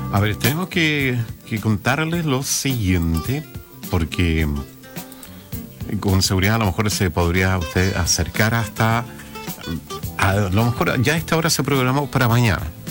A ver, tenemos que contarles lo siguiente, porque con seguridad a lo mejor se podría usted acercar hasta... A lo mejor ya a esta hora se programó para mañana.